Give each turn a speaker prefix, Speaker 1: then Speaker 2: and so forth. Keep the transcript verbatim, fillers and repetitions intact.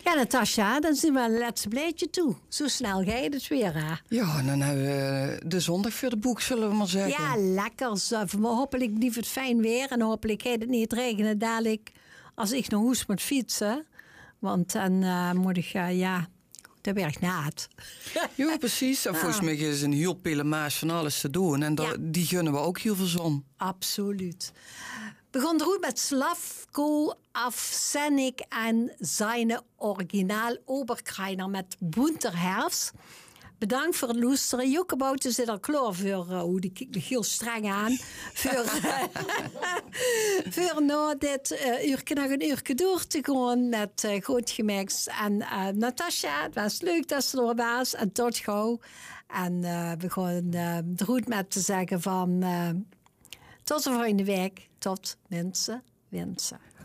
Speaker 1: Ja, Natasja, dan zien we een laatste bleedje toe. Zo snel ga je het weer, hè?
Speaker 2: Ja, dan hebben we de zondag voor de boek, zullen we maar zeggen.
Speaker 1: Ja, lekker. Zo. Maar hopelijk blijft het fijn weer. En hopelijk gaat het niet regenen dadelijk als ik naar huis moet fietsen. Want dan uh, moet ik, uh, ja, de berg naad.
Speaker 2: Ja, precies. En volgens mij is een heel pille maas van alles te doen. En dat, ja. die gunnen we ook heel veel zon.
Speaker 1: Absoluut. Begon eruit met Slavko Avsenik en zijn originaal Oberkreiner met Bunterherfst. Bedankt voor het luisteren. Jokkebouten zit al klaar voor, uh, hoe die kijkt me heel streng aan. voor, uh, voor na dit uh, uurtje nog een uurtje door te gaan met uh, Goed Gemixt. En uh, Natasja, het was leuk dat ze er was. En tot gauw. En uh, we gaan uh, er goed met te zeggen van uh, tot de volgende week. Tot mensen wensen.